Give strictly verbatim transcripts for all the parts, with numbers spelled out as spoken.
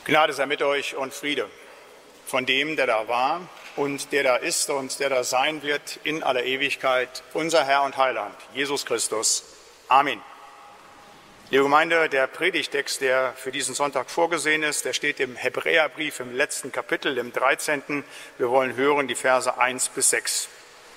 Gnade sei mit euch und Friede von dem, der da war und der da ist und der da sein wird in aller Ewigkeit, unser Herr und Heiland, Jesus Christus. Amen. Liebe Gemeinde, der Predigtext, der für diesen Sonntag vorgesehen ist, der steht im Hebräerbrief im letzten Kapitel, im dreizehnten Wir wollen hören die Verse eins bis sechs.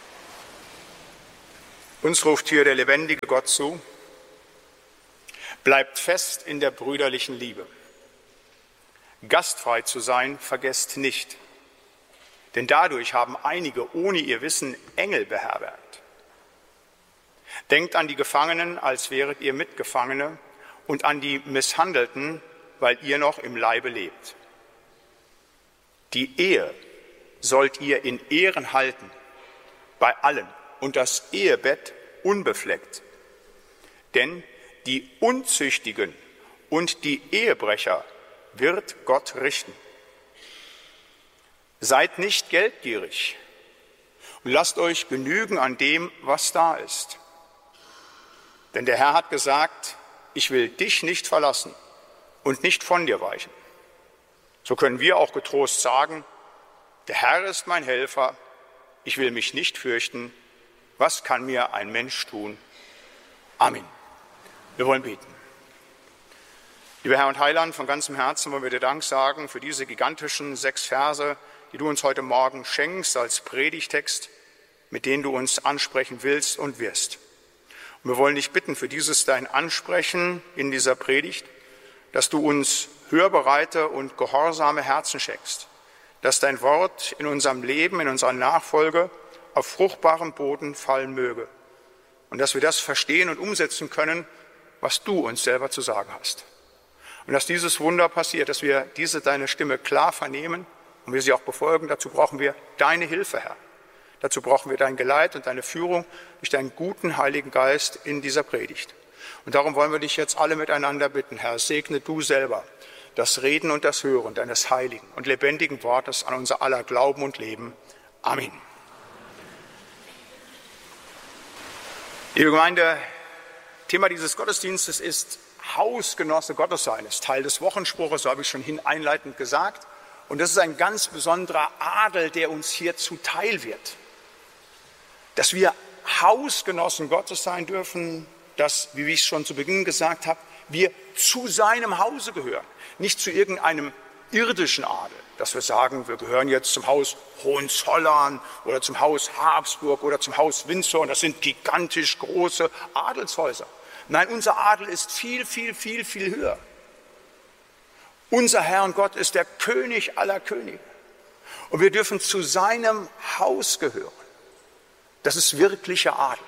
Uns ruft hier der lebendige Gott zu: Bleibt fest in der brüderlichen Liebe. Gastfrei zu sein, vergesst nicht, denn dadurch haben einige ohne ihr Wissen Engel beherbergt. Denkt an die Gefangenen, als wäret ihr Mitgefangene, und an die Misshandelten, weil ihr noch im Leibe lebt. Die Ehe sollt ihr in Ehren halten, bei allen, und das Ehebett unbefleckt. Denn die Unzüchtigen und die Ehebrecher wird Gott richten. Seid nicht geldgierig und lasst euch genügen an dem, was da ist. Denn der Herr hat gesagt: Ich will dich nicht verlassen und nicht von dir weichen. So können wir auch getrost sagen: Der Herr ist mein Helfer, ich will mich nicht fürchten. Was kann mir ein Mensch tun? Amen. Wir wollen beten. Lieber Herr und Heiland, von ganzem Herzen wollen wir dir Dank sagen für diese gigantischen sechs Verse, die du uns heute Morgen schenkst als Predigtext, mit denen du uns ansprechen willst und wirst. Und wir wollen dich bitten für dieses dein Ansprechen in dieser Predigt, dass du uns hörbereite und gehorsame Herzen schenkst, dass dein Wort in unserem Leben, in unserer Nachfolge auf fruchtbarem Boden fallen möge und dass wir das verstehen und umsetzen können, was du uns selber zu sagen hast. Und dass dieses Wunder passiert, dass wir diese deine Stimme klar vernehmen und wir sie auch befolgen, dazu brauchen wir deine Hilfe, Herr. Dazu brauchen wir dein Geleit und deine Führung durch deinen guten Heiligen Geist in dieser Predigt. Und darum wollen wir dich jetzt alle miteinander bitten, Herr, segne du selber das Reden und das Hören deines heiligen und lebendigen Wortes an unser aller Glauben und Leben. Amen. Liebe Gemeinde, Thema dieses Gottesdienstes ist Hausgenosse Gottes sein. Das ist Teil des Wochenspruches, so habe ich schon hin einleitend gesagt. Und das ist ein ganz besonderer Adel, der uns hier zuteil wird. Dass wir Hausgenossen Gottes sein dürfen, dass, wie ich schon zu Beginn gesagt habe, wir zu seinem Hause gehören. Nicht zu irgendeinem irdischen Adel, dass wir sagen, wir gehören jetzt zum Haus Hohenzollern oder zum Haus Habsburg oder zum Haus Windsor. Und das sind gigantisch große Adelshäuser. Nein, unser Adel ist viel, viel, viel, viel höher. Unser Herr und Gott ist der König aller Könige. Und wir dürfen zu seinem Haus gehören. Das ist wirklicher Adel.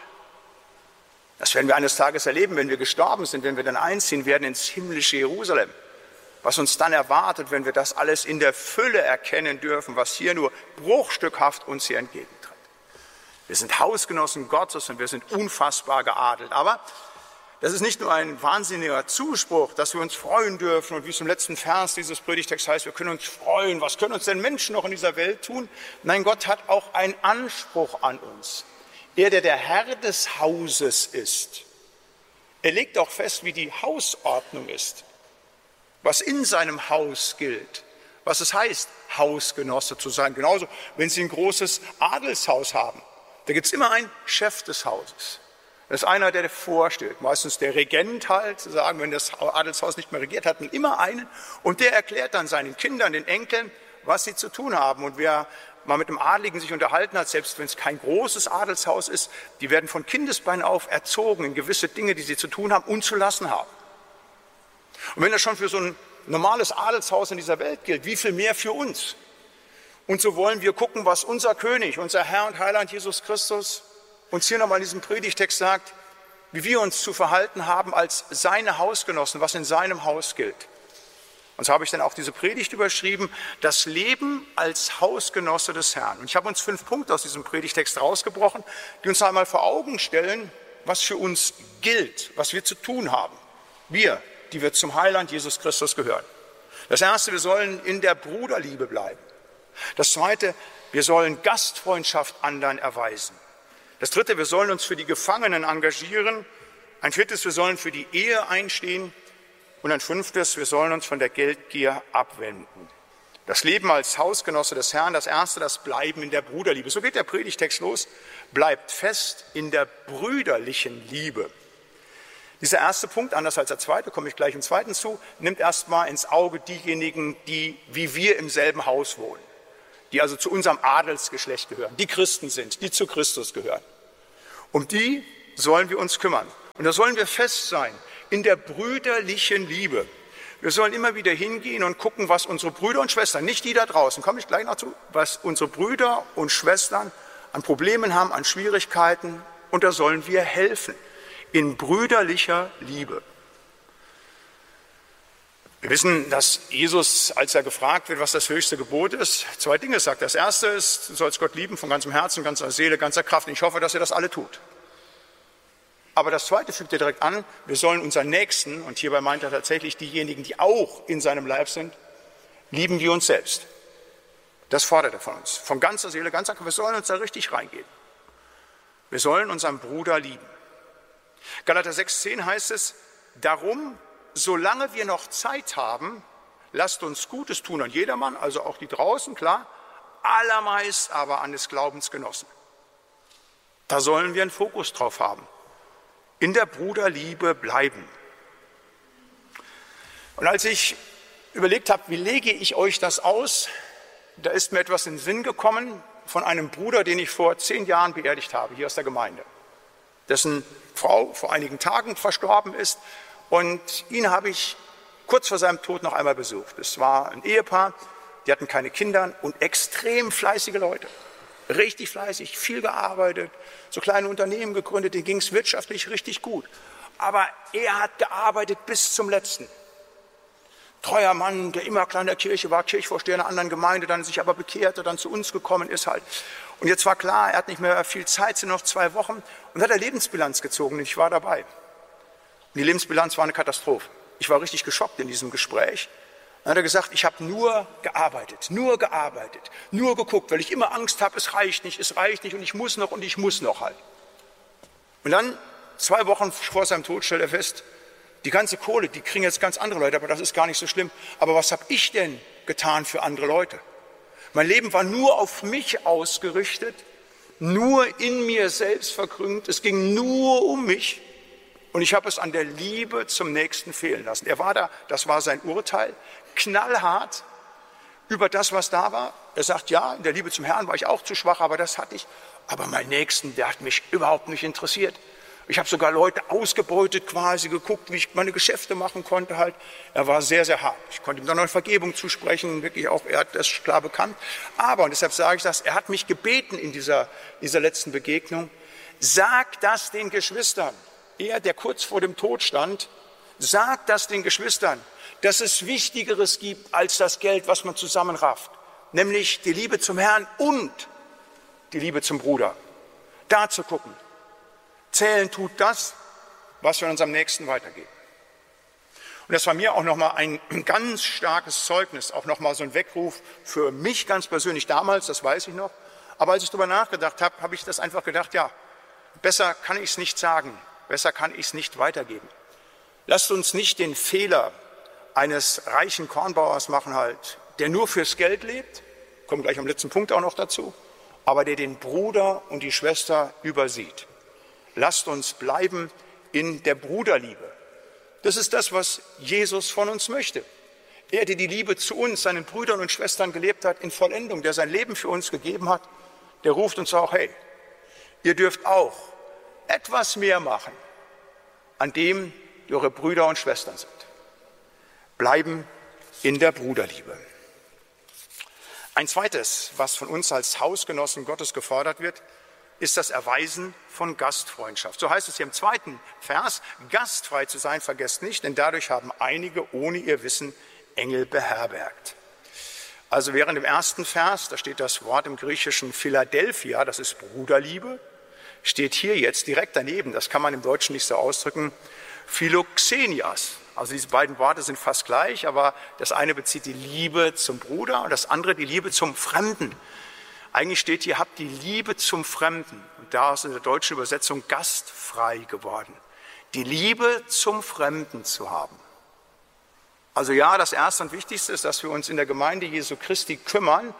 Das werden wir eines Tages erleben, wenn wir gestorben sind, wenn wir dann einziehen werden ins himmlische Jerusalem. Was uns dann erwartet, wenn wir das alles in der Fülle erkennen dürfen, was hier nur bruchstückhaft uns hier entgegentritt. Wir sind Hausgenossen Gottes und wir sind unfassbar geadelt. Aber das ist nicht nur ein wahnsinniger Zuspruch, dass wir uns freuen dürfen und wie es im letzten Vers dieses Predigtexts heißt, wir können uns freuen. Was können uns denn Menschen noch in dieser Welt tun? Nein, Gott hat auch einen Anspruch an uns. Er, der der Herr des Hauses ist, er legt auch fest, wie die Hausordnung ist, was in seinem Haus gilt, was es heißt, Hausgenosse zu sein. Genauso, wenn Sie ein großes Adelshaus haben, da gibt es immer einen Chef des Hauses. Das ist einer, der davor steht, meistens der Regent halt, zu sagen, wenn das Adelshaus nicht mehr regiert, hat man immer einen und der erklärt dann seinen Kindern, den Enkeln, was sie zu tun haben. Und wer mal mit einem Adligen sich unterhalten hat, selbst wenn es kein großes Adelshaus ist, die werden von Kindesbeinen auf erzogen in gewisse Dinge, die sie zu tun haben und zu lassen haben. Und wenn das schon für so ein normales Adelshaus in dieser Welt gilt, wie viel mehr für uns? Und so wollen wir gucken, was unser König, unser Herr und Heiland Jesus Christus uns hier nochmal in diesem Predigtext sagt, wie wir uns zu verhalten haben als seine Hausgenossen, was in seinem Haus gilt. Und so habe ich dann auch diese Predigt überschrieben, das Leben als Hausgenosse des Herrn. Und ich habe uns fünf Punkte aus diesem Predigtext rausgebrochen, die uns einmal vor Augen stellen, was für uns gilt, was wir zu tun haben. Wir, die wir zum Heiland Jesus Christus gehören. Das erste, wir sollen in der Bruderliebe bleiben. Das zweite, wir sollen Gastfreundschaft anderen erweisen. Das dritte, wir sollen uns für die Gefangenen engagieren. Ein viertes, wir sollen für die Ehe einstehen. Und ein fünftes, wir sollen uns von der Geldgier abwenden. Das Leben als Hausgenosse des Herrn, das erste, das Bleiben in der Bruderliebe. So geht der Predigtext los. Bleibt fest in der brüderlichen Liebe. Dieser erste Punkt, anders als der zweite, komme ich gleich im zweiten zu, nimmt erstmal ins Auge diejenigen, die wie wir im selben Haus wohnen, die also zu unserem Adelsgeschlecht gehören, die Christen sind, die zu Christus gehören. Um die sollen wir uns kümmern. Und da sollen wir fest sein in der brüderlichen Liebe. Wir sollen immer wieder hingehen und gucken, was unsere Brüder und Schwestern, nicht die da draußen, komme ich gleich noch zu, was unsere Brüder und Schwestern an Problemen haben, an Schwierigkeiten. Und da sollen wir helfen. In brüderlicher Liebe. Wir wissen, dass Jesus, als er gefragt wird, was das höchste Gebot ist, zwei Dinge sagt. Das erste ist, du sollst Gott lieben von ganzem Herzen, ganzer Seele, ganzer Kraft. Und ich hoffe, dass ihr das alle tut. Aber das zweite fügt er direkt an, wir sollen unseren Nächsten, und hierbei meint er tatsächlich diejenigen, die auch in seinem Leib sind, lieben wie uns selbst. Das fordert er von uns. Von ganzer Seele, ganzer Kraft. Wir sollen uns da richtig reingehen. Wir sollen unseren Bruder lieben. Galater sechs zehn heißt es, darum, solange wir noch Zeit haben, lasst uns Gutes tun an jedermann, also auch die draußen, klar, allermeist aber an des Glaubens Genossen. Da sollen wir einen Fokus drauf haben. In der Bruderliebe bleiben. Und als ich überlegt habe, wie lege ich euch das aus, da ist mir etwas in den Sinn gekommen von einem Bruder, den ich vor zehn Jahren beerdigt habe, hier aus der Gemeinde, dessen Frau vor einigen Tagen verstorben ist. Und ihn habe ich kurz vor seinem Tod noch einmal besucht. Es war ein Ehepaar, die hatten keine Kinder und extrem fleißige Leute. Richtig fleißig, viel gearbeitet, so kleine Unternehmen gegründet, denen ging es wirtschaftlich richtig gut. Aber er hat gearbeitet bis zum Letzten. Treuer Mann, der immer klein in der Kirche war, Kirchvorsteher einer anderen Gemeinde, dann sich aber bekehrte, dann zu uns gekommen ist halt. Und jetzt war klar, er hat nicht mehr viel Zeit, sind noch zwei Wochen und hat eine Lebensbilanz gezogen und ich war dabei. Und die Lebensbilanz war eine Katastrophe. Ich war richtig geschockt in diesem Gespräch. Dann hat er gesagt, ich habe nur gearbeitet, nur gearbeitet, nur geguckt, weil ich immer Angst habe, es reicht nicht, es reicht nicht und ich muss noch und ich muss noch halt. Und dann, zwei Wochen vor seinem Tod, stellt er fest, die ganze Kohle, die kriegen jetzt ganz andere Leute, aber das ist gar nicht so schlimm. Aber was habe ich denn getan für andere Leute? Mein Leben war nur auf mich ausgerichtet, nur in mir selbst verkrümmt, es ging nur um mich. Und ich habe es an der Liebe zum Nächsten fehlen lassen. Er war da, das war sein Urteil, knallhart über das, was da war. Er sagt, ja, in der Liebe zum Herrn war ich auch zu schwach, aber das hatte ich. Aber mein Nächsten, der hat mich überhaupt nicht interessiert. Ich habe sogar Leute ausgebeutet quasi, geguckt, wie ich meine Geschäfte machen konnte halt. Er war sehr, sehr hart. Ich konnte ihm dann noch Vergebung zusprechen, wirklich auch, er hat das klar bekannt. Aber, und deshalb sage ich das, er hat mich gebeten in dieser, dieser letzten Begegnung, sag das den Geschwistern. Er, der kurz vor dem Tod stand, sagt das den Geschwistern, dass es Wichtigeres gibt als das Geld, was man zusammenrafft, nämlich die Liebe zum Herrn und die Liebe zum Bruder. Da zu gucken. Zählen tut das, was wir unserem Nächsten weitergeben. Und das war mir auch nochmal ein ganz starkes Zeugnis, auch nochmal so ein Weckruf für mich ganz persönlich damals, das weiß ich noch. Aber als ich darüber nachgedacht habe, habe ich das einfach gedacht, ja, besser kann ich es nicht sagen. Besser kann ich es nicht weitergeben. Lasst uns nicht den Fehler eines reichen Kornbauers machen, halt, der nur fürs Geld lebt, kommt gleich am letzten Punkt auch noch dazu, aber der den Bruder und die Schwester übersieht. Lasst uns bleiben in der Bruderliebe. Das ist das, was Jesus von uns möchte. Er, der die Liebe zu uns, seinen Brüdern und Schwestern gelebt hat, in Vollendung, der sein Leben für uns gegeben hat, der ruft uns auch, hey, ihr dürft auch etwas mehr machen an dem, die eure Brüder und Schwestern sind. Bleiben in der Bruderliebe. Ein zweites, was von uns als Hausgenossen Gottes gefordert wird, ist das Erweisen von Gastfreundschaft. So heißt es hier im zweiten Vers, gastfrei zu sein, vergesst nicht, denn dadurch haben einige ohne ihr Wissen Engel beherbergt. Also während im ersten Vers, da steht das Wort im Griechischen Philadelphia, das ist Bruderliebe, steht hier jetzt direkt daneben, das kann man im Deutschen nicht so ausdrücken, Philoxenias. Also diese beiden Worte sind fast gleich, aber das eine bezieht die Liebe zum Bruder und das andere die Liebe zum Fremden. Eigentlich steht hier, habt die Liebe zum Fremden. Und da ist in der deutschen Übersetzung gastfrei geworden. Die Liebe zum Fremden zu haben. Also ja, das Erste und Wichtigste ist, dass wir uns in der Gemeinde Jesu Christi kümmern